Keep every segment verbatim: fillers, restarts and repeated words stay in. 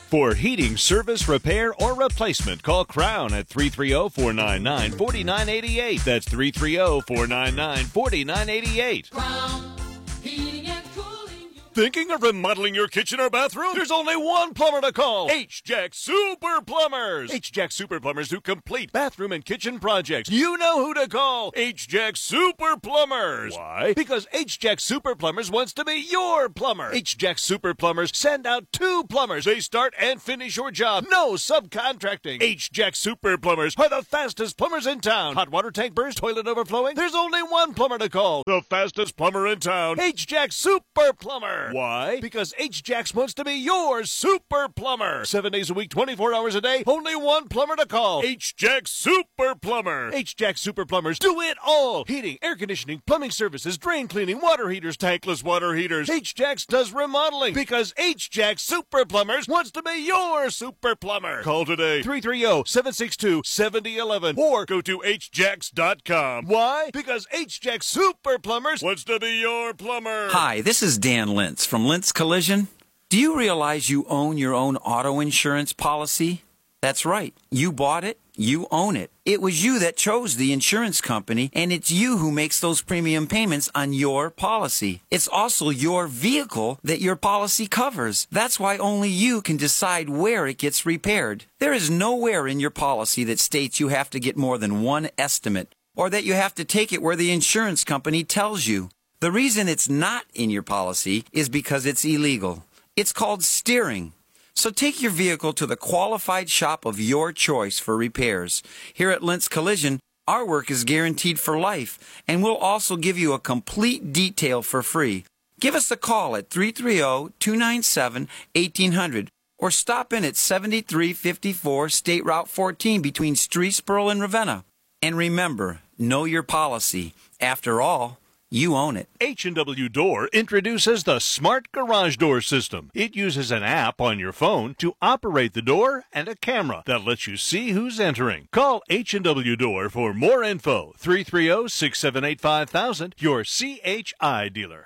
For heating service, repair, or replacement, call Crown at three three zero, four nine nine, four nine eight eight. That's three three zero, four nine nine, four nine eight eight. Crown Heating and Cooling. Thinking of remodeling your kitchen or bathroom? There's only one plumber to call. H-Jack Super Plumbers. H-Jack Super Plumbers do complete bathroom and kitchen projects. You know who to call. H-Jack Super Plumbers. Why? Because H-Jack Super Plumbers wants to be your plumber. H-Jack Super Plumbers send out two plumbers. They start and finish your job. No subcontracting. H-Jack Super Plumbers are the fastest plumbers in town. Hot water tank burst, toilet overflowing? There's only one plumber to call. The fastest plumber in town. H-Jack Super Plumber. Why? Because H-Jax wants to be your super plumber. Seven days a week, twenty-four hours a day, only one plumber to call. H-Jax Super Plumber. H-Jax Super Plumbers do it all. Heating, air conditioning, plumbing services, drain cleaning, water heaters, tankless water heaters. H-Jax does remodeling because H-Jax Super Plumbers wants to be your super plumber. Call today, three three zero, seven six two, seven zero one one, or go to H Jax dot com. Why? Because H-Jax Super Plumbers wants to be your plumber. Hi, this is Dan Lintz from Lintz Collision. Do you realize you own your own auto insurance policy? That's right. You bought it. You own it. It was you that chose the insurance company, and it's you who makes those premium payments on your policy. It's also your vehicle that your policy covers. That's why only you can decide where it gets repaired. There is nowhere in your policy that states you have to get more than one estimate, or that you have to take it where the insurance company tells you. The reason it's not in your policy is because it's illegal. It's called steering. So take your vehicle to the qualified shop of your choice for repairs. Here at Lintz Collision, our work is guaranteed for life, and we'll also give you a complete detail for free. Give us a call at three three zero, two nine seven, one eight zero zero or stop in at seventy-three fifty-four State Route fourteen between Streetsboro and Ravenna. And remember, know your policy. After all, you own it. H and W Door introduces the Smart Garage Door System. It uses an app on your phone to operate the door and a camera that lets you see who's entering. Call H and W Door for more info. three three zero, six seven eight, five thousand, your C H I dealer.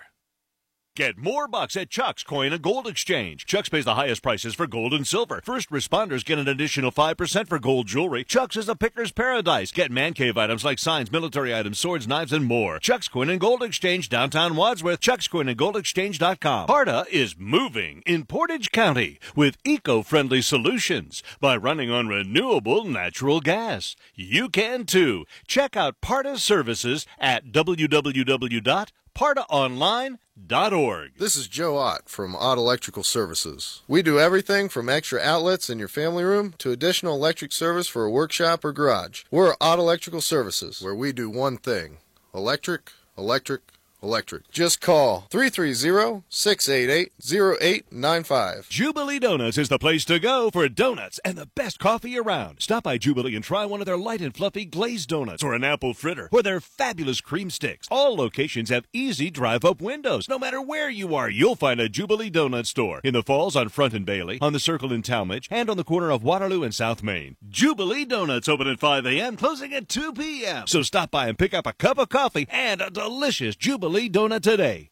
Get more bucks at Chuck's Coin and Gold Exchange. Chuck's pays the highest prices for gold and silver. First responders get an additional five percent for gold jewelry. Chuck's is a picker's paradise. Get man cave items like signs, military items, swords, knives, and more. Chuck's Coin and Gold Exchange, downtown Wadsworth. Chuck's Coin and Gold Exchange dot com. Parta is moving in Portage County with eco-friendly solutions by running on renewable natural gas. You can too. Check out Parta's services at w w w dot parta online dot org. This is Joe Ott from Ott Electrical Services. We do everything from extra outlets in your family room to additional electric service for a workshop or garage. We're Ott Electrical Services, where we do one thing: electric, electric, electric. Just call three three zero, six eight eight, zero eight nine five. Jubilee Donuts is the place to go for donuts and the best coffee around. Stop by Jubilee and try one of their light and fluffy glazed donuts or an apple fritter or their fabulous cream sticks. All locations have easy drive-up windows. No matter where you are, you'll find a Jubilee Donut store. In the Falls on Front and Bailey, on the Circle in Talmadge, and on the corner of Waterloo and South Main. Jubilee Donuts open at five a m, closing at two p m So stop by and pick up a cup of coffee and a delicious Jubilee donut today.